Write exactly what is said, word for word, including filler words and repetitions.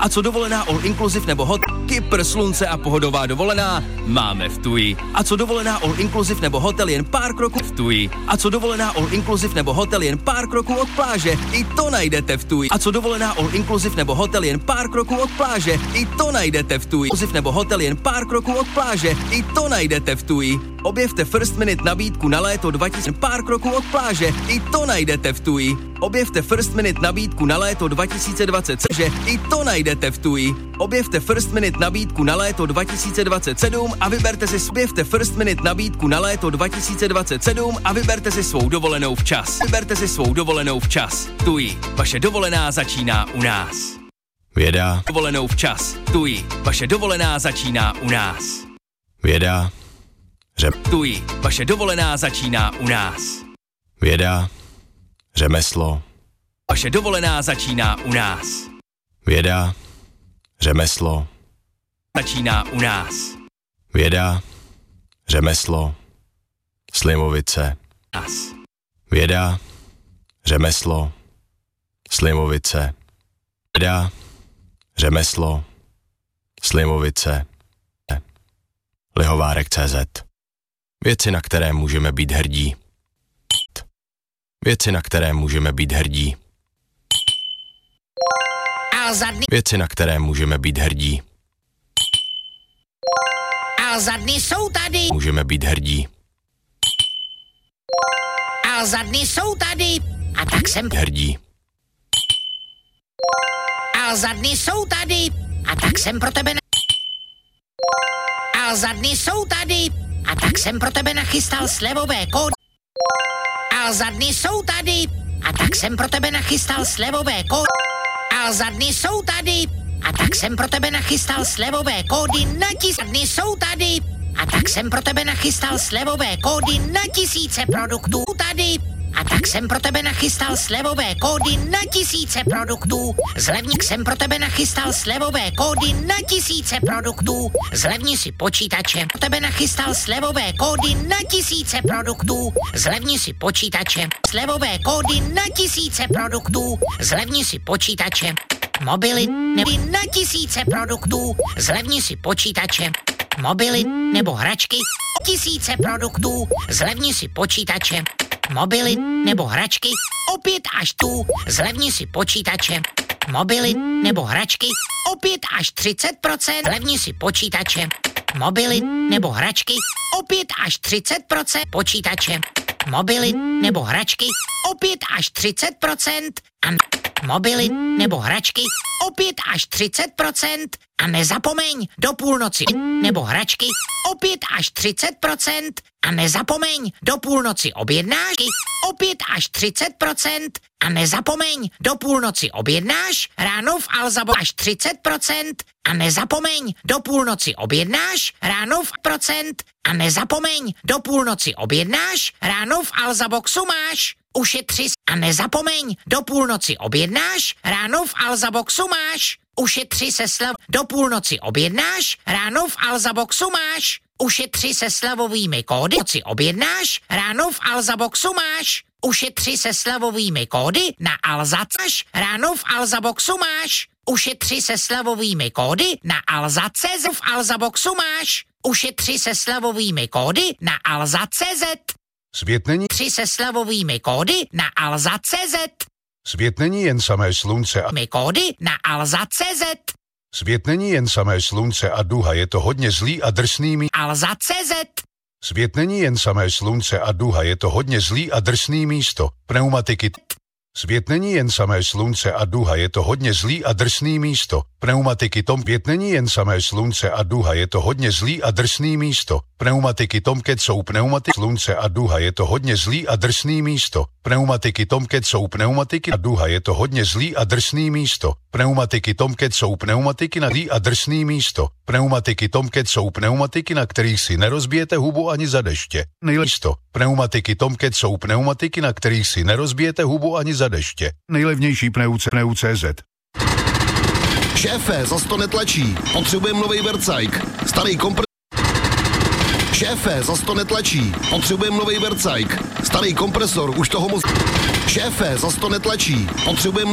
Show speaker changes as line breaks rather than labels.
A co dovolená all inclusive nebo hot, Kypr, slunce a pohodová dovolená, máme v Tuji. A co dovolená all inclusive nebo hotel jen pár kroků v Tuji. A co dovolená all inclusive nebo hotel jen pár kroků od pláže, i to najdete v Tuji. A co dovolená all inclusive nebo hotel jen pár kroků od pláže, i to najdete v Tuji. Inclusive nebo hotel jen pár kroků od pláže, i to najdete v Tuji. Objevte First Minute nabídku na léto dva tisíce pár kroků od pláže, i to najdete v Tuji. Objevte First Minute nabídku na léto dva tisíce dvacet, že i to najdete v Tuji. Objevte First Minute nabídku na léto dva tisíce dvacet sedm a vyberte si objevte First Minute nabídku na léto dva tisíce dvacet sedm a vyberte si svou dovolenou včas. Vyberte si svou dovolenou včas. Tuji. Vaše dovolená začíná u nás.
Věda.
Dovolenou včas. Tuji. Vaše dovolená začíná u nás.
Věda. Řem.
Tuji. Vaše dovolená začíná u nás.
Věda. Řemeslo.
Vaše dovolená začíná u nás.
Věda. Řemeslo.
Začíná u nás.
Věda. Řemeslo. Slimovice.
Nás.
Věda. Řemeslo. Slimovice. Věda. Řemeslo. Slimovice. Lihovárek tečka cé zet. Věci, na které můžeme být hrdí. Věci, na které můžeme být hrdí.
A za dny...
Věci, na které můžeme být hrdí.
A za dny jsou tady.
Můžeme být hrdí.
A za dny jsou tady. A tak jsem...
Hrdí.
A za dny jsou tady. A tak jsem pro tebe... Na... A za dny jsou tady. A tak jsem pro tebe nachystal slevové kódy. A za dny jsou tady. A tak jsem pro tebe nachystal slevové kódy. A za dny jsou tady. A tak jsem pro tebe nachystal slevové kódy na tis... A dny jsou tady. A tak jsem pro tebe nachystal slevové kódy na tisíce produktů tady. A tak jsem pro tebe nachystal slevové kódy na tisíce produktů. Zlevník jsem pro tebe nachystal slevové kódy na tisíce produktů. Zlevni si počítače. Pro tebe nachystal slevové kódy na tisíce produktů. Zlevni si počítače. Slevové kódy na tisíce produktů. Zlevni si počítače. Mobily nebo na tisíce produktů. Zlevni si počítače. Mobily nebo hračky. Tisíce produktů. Zlevni si počítače. Mobily nebo hračky o pět až tu. Zlevni si počítače. Mobily nebo hračky o pět až třicet procent. Zlevni si počítače. Mobily nebo hračky o pět až třicet procent. Počítače. Mobily nebo hračky o pět až třicet procent. A mobily nebo hračky o pět až třicet procent. A nezapomeň do půlnoci nebo hračky o pět až třicet procent. A nezapomeň do půlnoci objednáš o pět až třicet procent. A nezapomeň do půlnoci objednáš ráno v Alzabo až třicet procent. A nezapomeň do půlnoci objednáš ráno v procent. A nezapomeň do půlnoci objednáš ráno v Alzaboxu máš. Ušetři a nezapomeň do půlnoci objednáš ráno v Alzaboxu máš. Ušetři se slav do půlnoci objednáš ráno v Alzaboxu máš. Ušetři se slavovými kódy noci objednáš ráno v Alzaboxu máš. Ušetři se slavovými kódy na Alzacaš ráno v Alzaboxu máš. Ušetři se slavovými kódy na Alzacez v Alzaboxu máš. Ušetři se slavovými kódy na Alza.cz.
Svět není...
Tři se slavovými kódy na Alza.cz.
Svět není jen samé slunce a...
My kódy na Alza.cz.
Svět není jen samé slunce a duha, je to hodně zlý a drsný mí...
Alza.cz.
Svět není jen samé slunce a duha, je to hodně zlý a drsný místo. Pneumatiky... Svět není jen samé slunce a duha, je to hodně zlý a drsný místo. Pneumatiky Tom. Svět není jen samé slunce a duha, je to hodně zlý a drsný místo. Pneumatiky Tomcat jsou pneumatiky slunce a duha, je to hodně zlý a drsný místo. Pneumatiky Tomcat jsou pneumatiky a duha, je to hodně zlý a drsný místo. Pneumatiky Tomcat jsou pneumatiky na zlý a drsný místo. Pneumatiky Tomcat jsou pneumatiky, na kterých si nerozbijete hubu ani za deště. Nejlisto. Pneumatiky Tomcat jsou pneumatiky, na kterých si nerozbijete hubu ani za deště. Nejlevnější pneuce pneu.cz.
Šéfe, zas to netlačí. Potřebujeme nový vercajk. Starý kompres... Šéfe, zas to netlačí. Potřebujeme nový vercajk. Starý kompresor, už toho moc... Šéfe, zas to netlačí. Potřebujeme...